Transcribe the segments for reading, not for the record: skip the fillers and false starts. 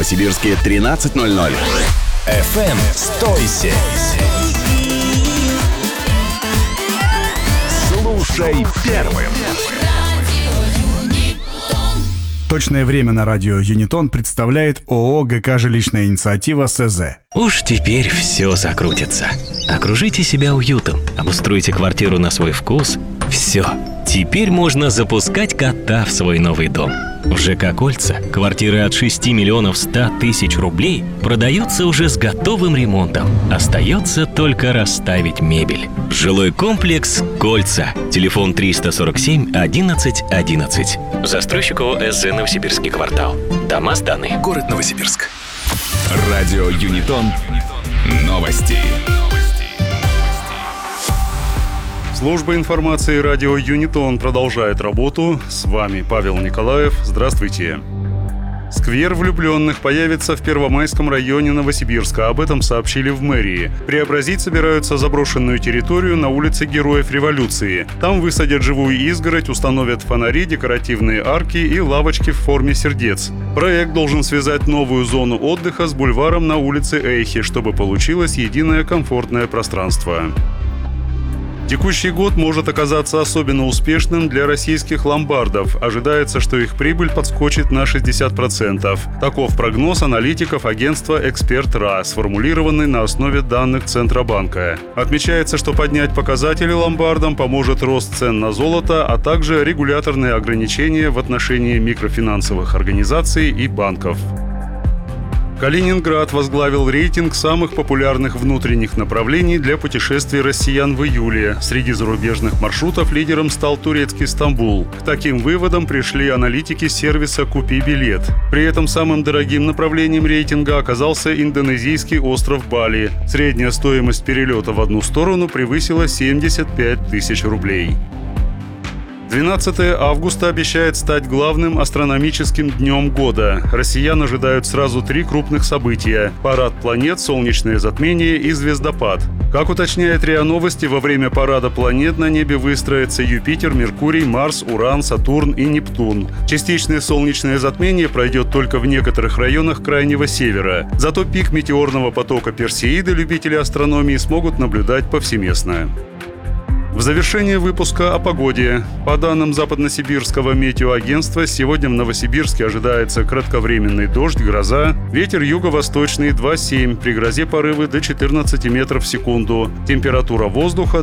Новосибирске 13:00. FM 107. Слушай первым. Точное время на радио Юнитон представляет ООО ГК «Жилищная инициатива» СЗ. Уж теперь все закрутится. Окружите себя уютом, обустройте квартиру на свой вкус. Все. Теперь можно запускать кота в свой новый дом. В ЖК «Кольца» квартиры от 6 миллионов 100 тысяч рублей продаются уже с готовым ремонтом. Остается только расставить мебель. Жилой комплекс «Кольца». Телефон 347 11 11. Застройщик ООО СЗ «Новосибирский квартал». Дома сданы. Город Новосибирск. Радио Юнитон. Новости. Служба информации радио Юнитон продолжает работу. С вами Павел Николаев. Здравствуйте. Сквер влюбленных появится в Первомайском районе Новосибирска. Об этом сообщили в мэрии. Преобразить собираются заброшенную территорию на улице Героев Революции. Там высадят живую изгородь, установят фонари, декоративные арки и лавочки в форме сердец. Проект должен связать новую зону отдыха с бульваром на улице Эйхе, чтобы получилось единое комфортное пространство. Текущий год может оказаться особенно успешным для российских ломбардов. Ожидается, что их прибыль подскочит на 60%. Таков прогноз аналитиков агентства «Эксперт.РА», сформулированный на основе данных Центробанка. Отмечается, что поднять показатели ломбардам поможет рост цен на золото, а также регуляторные ограничения в отношении микрофинансовых организаций и банков. Калининград возглавил рейтинг самых популярных внутренних направлений для путешествий россиян в июле. Среди зарубежных маршрутов лидером стал турецкий Стамбул. К таким выводам пришли аналитики сервиса «Купи билет». При этом самым дорогим направлением рейтинга оказался индонезийский остров Бали. Средняя стоимость перелета в одну сторону превысила 75 тысяч рублей. 12 августа обещает стать главным астрономическим днем года. Россиян ожидают сразу 3 крупных события – парад планет, солнечное затмение и звездопад. Как уточняет РИА Новости, во время парада планет на небе выстроятся Юпитер, Меркурий, Марс, Уран, Сатурн и Нептун. Частичное солнечное затмение пройдет только в некоторых районах Крайнего Севера. Зато пик метеорного потока Персеиды любители астрономии смогут наблюдать повсеместно. В завершение выпуска о погоде. По данным Западносибирского метеоагентства, сегодня в Новосибирске ожидается кратковременный дождь, гроза. Ветер юго-восточный 2,7, при грозе порывы до 14 метров в секунду. Температура воздуха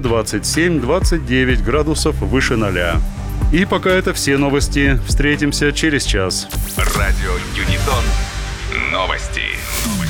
27-29 градусов выше 0. И пока это все новости. Встретимся через час. Радио Юнитон. Новости.